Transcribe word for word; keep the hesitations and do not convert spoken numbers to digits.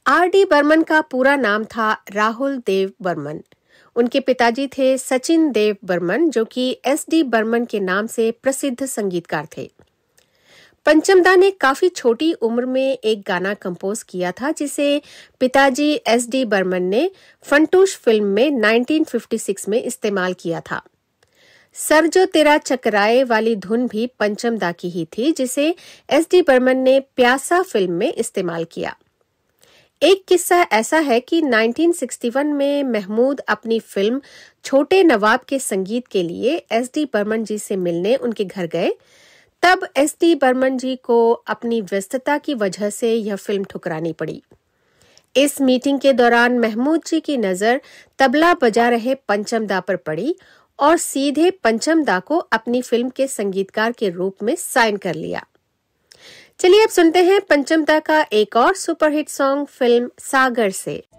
R D Burman का पूरा नाम था राहुल देव बर्मन। उनके पिताजी थे सचिन देव बर्मन, जो कि एस डी बर्मन के नाम से प्रसिद्ध संगीतकार थे। पंचमदा ने काफी छोटी उम्र में एक गाना कंपोज किया था, जिसे पिताजी एस डी बर्मन ने फंटूश फिल्म में उन्नीस सौ छप्पन में इस्तेमाल किया था। सर जो तेरा चकराए वाली धुन भी पंचमदा की ही थी, जिसे एस डी बर्मन ने प्यासा फिल्म में इस्तेमाल किया। एक किस्सा ऐसा है कि उन्नीस सौ इकसठ में महमूद अपनी फिल्म छोटे नवाब के संगीत के लिए एस डी बर्मन जी से मिलने उनके घर गए। तब एस डी बर्मन जी को अपनी व्यस्तता की वजह से यह फिल्म ठुकरानी पड़ी। इस मीटिंग के दौरान महमूद जी की नजर तबला बजा रहे पंचमदा पर पड़ी और सीधे पंचमदा को अपनी फिल्म के संगीतकार के रूप में साइन कर लिया। चलिए अब सुनते हैं पंचमदा का एक और सुपरहिट सॉन्ग फिल्म सागर से।